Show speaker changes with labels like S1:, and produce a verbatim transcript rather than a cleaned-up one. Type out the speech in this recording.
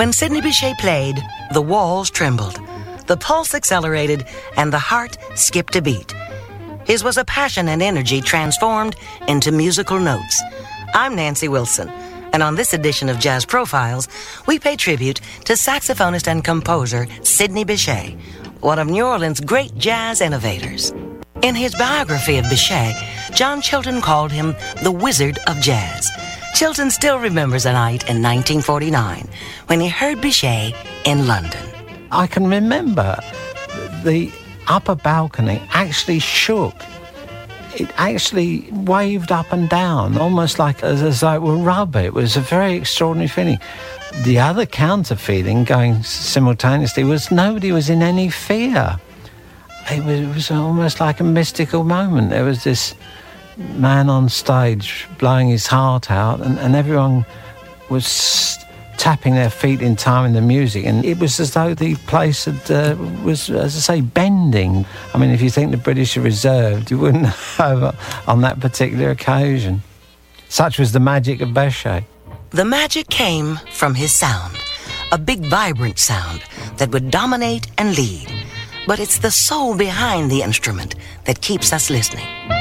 S1: When Sidney Bechet played, the walls trembled, the pulse accelerated, and the heart skipped a beat. His was a passion and energy transformed into musical notes. I'm Nancy Wilson, and on this edition of Jazz Profiles, we pay tribute to saxophonist and composer Sidney Bechet, one of New Orleans' great jazz innovators. In his biography of Bechet, John Chilton called him the Wizard of Jazz. Chilton still remembers a night in nineteen forty-nine when he heard Bechet in London.
S2: I can remember the upper balcony actually shook. It actually waved up and down, almost like as, as though it were rubber. It was a very extraordinary feeling. The other counter feeling going simultaneously was nobody was in any fear. It was, it was almost like a mystical moment. There was this man on stage blowing his heart out, and, and everyone was tapping their feet in time in the music, and it was as though the place had, uh, was, as I say, bending. I mean, if you think the British are reserved, you wouldn't have on that particular occasion. Such was the magic of Bechet.
S1: The magic came from his sound, a big, vibrant sound that would dominate and lead. But it's the soul behind the instrument that keeps us listening.